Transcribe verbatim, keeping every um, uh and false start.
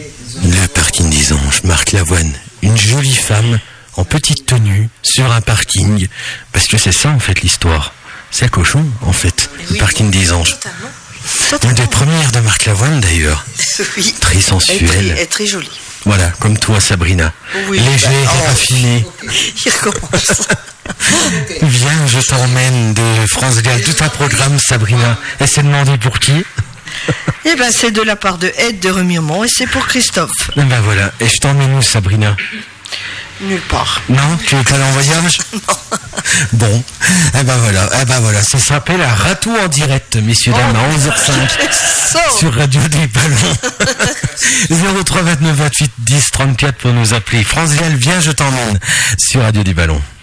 Le parking des Anges, Marc Lavoine, une jolie femme en petite tenue sur un parking, parce que c'est ça en fait l'histoire. C'est cochon en fait, oui, le parking des Anges. Totalement. Totalement. Une des premières de Marc Lavoine d'ailleurs. Oui. Très sensuelle. Elle est très jolie. Voilà, comme toi Sabrina. Oui, légère bah, oh, et raffinée. Il recommence. Viens, je t'emmène de France Gall. Tout un programme, Sabrina. Elle s'est demandé pour qui? Eh ben, c'est de la part de Ed de Remiremont et c'est pour Christophe. Eh ben voilà. Et je t'emmène où, Sabrina? Nulle part. Non, tu veux pas aller en voyage? Non. Bon, eh ben voilà, eh ben voilà, ça s'appelle un ratou en direct, messieurs dames, oh, à onze heures cinq sur Radio des Ballons. zéro trois vingt-neuf vingt-huit dix trente-quatre pour nous appeler. France Gall, viens, je t'emmène sur Radio des Ballons.